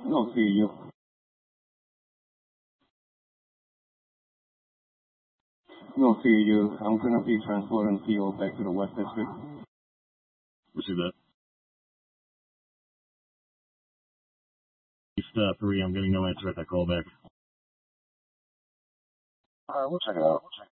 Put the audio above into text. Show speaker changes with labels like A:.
A: No, see you. No, see you. I'm going to be transporting PO back to the West District.
B: Receive that. East 3, I'm getting no answer at that call back.
A: All right, we'll check it out.